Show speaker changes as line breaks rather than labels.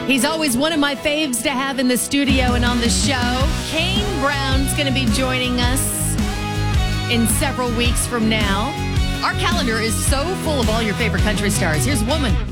He's always one of my faves to have in the studio and on the show. Kane Brown's going to be joining us in several weeks from now. Our calendar is so full of all your favorite country stars. Here's Woman.